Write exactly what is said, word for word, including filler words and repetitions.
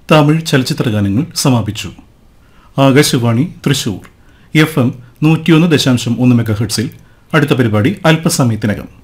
തമിഴ് ചലച്ചിത്രഗാനങ്ങൾ സമാപിച്ചു. Akashvani Thrissur F M നൂറ്റിയൊന്ന് ദശാംശം ഒന്ന് മെഗാഹെർട്സിൽ അടുത്ത പരിപാടി അല്പസമയത്തിനകം.